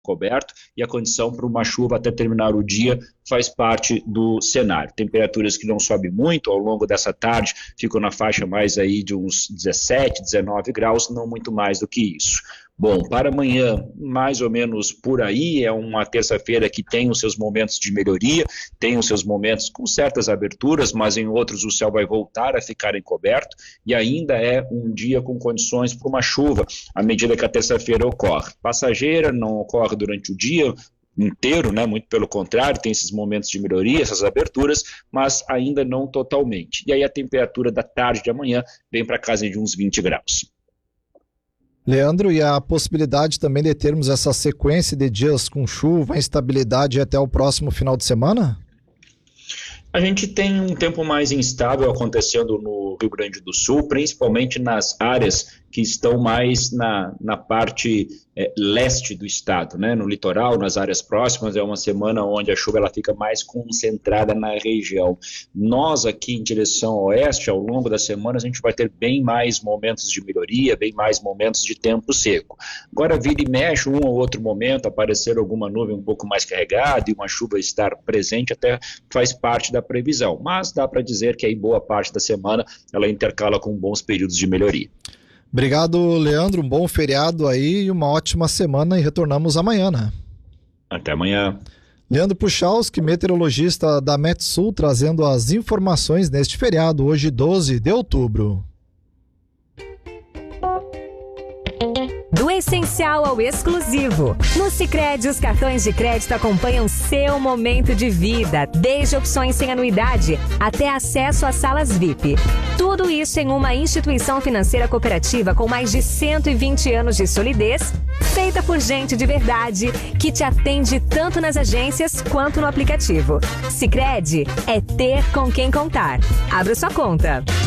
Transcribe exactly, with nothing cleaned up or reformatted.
coberto, e a condição para uma chuva até terminar o dia faz parte do cenário. Temperaturas que não sobem muito ao longo dessa tarde, ficam na faixa mais aí de uns dezessete, dezenove graus, não muito mais do que isso. Bom, para amanhã, mais ou menos por aí, é uma terça-feira que tem os seus momentos de melhoria, tem os seus momentos com certas aberturas, mas em outros o céu vai voltar a ficar encoberto, e ainda é um dia com condições para uma chuva, à medida que a terça-feira ocorre. Passageira, não ocorre durante o dia inteiro, né? Muito pelo contrário, tem esses momentos de melhoria, essas aberturas, mas ainda não totalmente. E aí a temperatura da tarde de amanhã vem para casa de uns vinte graus. Leandro, e a possibilidade também de termos essa sequência de dias com chuva, instabilidade até o próximo final de semana? A gente tem um tempo mais instável acontecendo no Rio Grande do Sul, principalmente nas áreas que estão mais na, na parte é, leste do estado, né? No litoral, nas áreas próximas, é uma semana onde a chuva ela fica mais concentrada na região. Nós aqui em direção oeste, ao longo da semana, a gente vai ter bem mais momentos de melhoria, bem mais momentos de tempo seco. Agora, vira e mexe, um ou outro momento, aparecer alguma nuvem um pouco mais carregada e uma chuva estar presente, até faz parte da previsão, mas dá para dizer que aí boa parte da semana ela intercala com bons períodos de melhoria. Obrigado, Leandro, um bom feriado aí e uma ótima semana, e retornamos amanhã, né? Até amanhã. Leandro Puchalski, meteorologista da Metsul, trazendo as informações neste feriado, hoje doze de outubro. Do essencial ao exclusivo. No Sicredi, os cartões de crédito acompanham seu momento de vida, desde opções sem anuidade até acesso às salas V I P. Tudo isso em uma instituição financeira cooperativa com mais de cento e vinte anos de solidez, feita por gente de verdade, que te atende tanto nas agências quanto no aplicativo. Sicredi é ter com quem contar. Abra sua conta.